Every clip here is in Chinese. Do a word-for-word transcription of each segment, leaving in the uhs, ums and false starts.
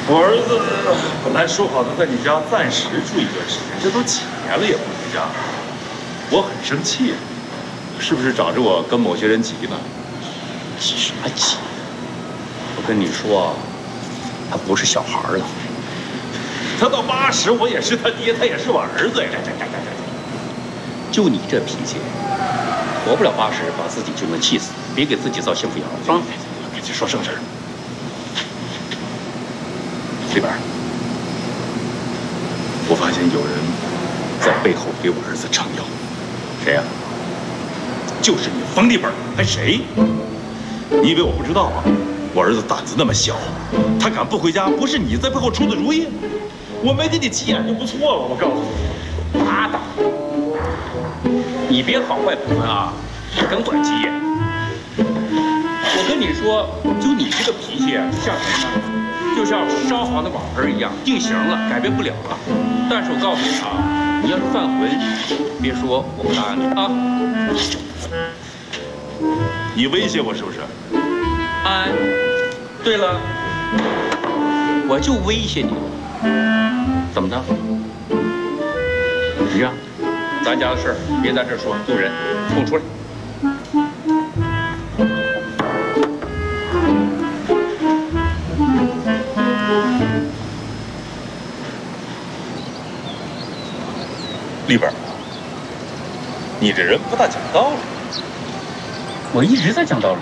我儿子本来说好的在你家暂时住一段时间，这都几年了也不回家，我很生气啊！是不是找着我跟某些人急呢？ 急什么急？我跟你说，他不是小孩了， 他到八十，我也是他爹，他也是我儿子呀！这这这这这， 就你这脾气，活不了八十，把自己就能气死，别给自己造幸福谣啊！ 别去说正事儿。里边，我发现有人在背后给我儿子撑腰。 谁呀？ 就是你冯立本，还谁？你以为我不知道啊？我儿子胆子那么小，他敢不回家，不是你在背后出的主意？我没给你急眼就不错了。我告诉你， 拉倒！你别好坏不分啊，整短急眼。我跟你说，就你这个脾气，像什么呢？就像烧好的瓦盆一样，定型了，改变不了了。但是我告诉你啊，你要是犯浑，别说我不答应你啊。 你威胁我是不是？ 安，对了，我就威胁你，怎么的？你这样，咱家的事儿别在这儿说，丢人，跟我出来。 立本，你这人不大讲道理。 我一直在讲道理。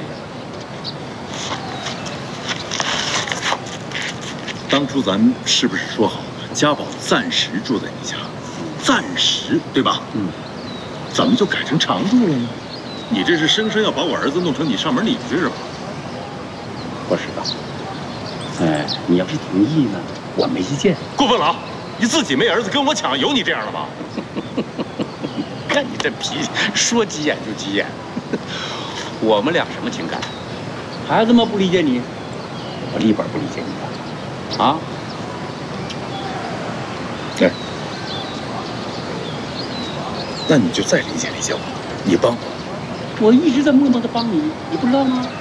当初咱们是不是说好了，家宝暂时住在你家，暂时对吧？嗯。怎么就改成常住了呢？你这是生生要把我儿子弄成你上门女婿是吧？ 不是的。哎，你要是同意呢，我没意见。 过分了啊！你自己没儿子跟我抢，有你这样的吗？ 看你这脾气，说急眼就急眼。我们俩什么情感？孩子们不理解你，我立本不理解你吧？啊？ 对。那你就再理解理解我，你帮我。 我一直在默默的帮你，你不知道吗？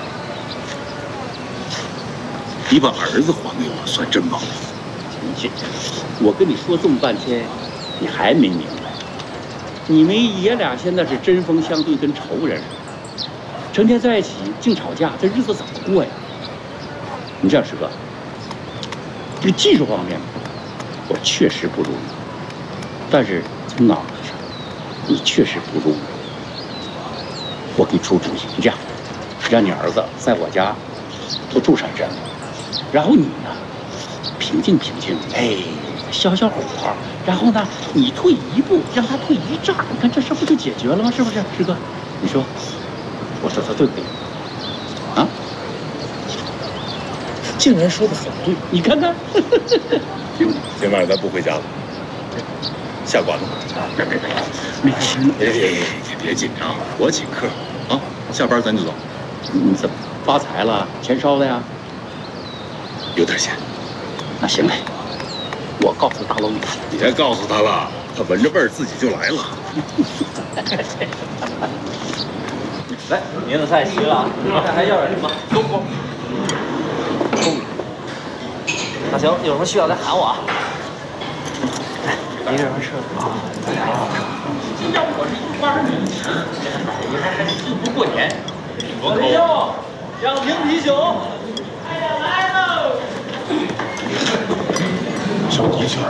你把儿子还给我，算真帮我。 行行，我跟你说这么半天，你还没明白？你们爷俩现在是针锋相对，跟仇人似的，成天在一起净吵架，这日子怎么过呀？你这样，师哥，这个技术方面，我确实不如你，但是从脑子上，你确实不如我。我给你出主意，你这样，让你儿子在我家多住上一阵子，然后你呢，平静平静，哎，消消火，然后呢，你退一步，让他退一丈，你看这事不就解决了吗？是不是，师哥？你说，我说他对不对？啊？ 竟然说的很对， 你看看。 今晚咱不回家了，下馆子。别别别，别别别别别紧张，我请客啊！下班咱就走。 你怎么发财了？钱烧的呀？ 有点钱。 那行呗，我告诉大楼里。 别告诉他了，他闻着味儿自己就来了。 来，您的菜齐了，看还要点什么？都不。那行，有什么需要再喊我啊。来，一个人吃啊，咱俩一块吃。 要我是一花女，你还还是不过年？ 我李佑，两瓶啤酒。哎呀，来喽！ 小迪去。